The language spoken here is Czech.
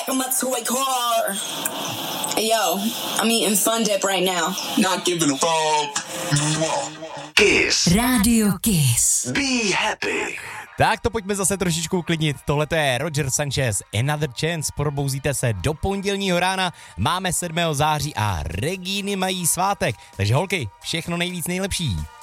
back of my toy car. Yo, I'm eating Fun Dip right now. Not giving a fuck. Kiss. Radio Kiss. Be happy. Tak to pojďme zase trošičku uklidnit. Tohle je Roger Sanchez, Another Chance. Probouzíte se do pondělního rána. Máme 7. září a Regíny mají svátek. Takže holky, všechno nejvíc nejlepší.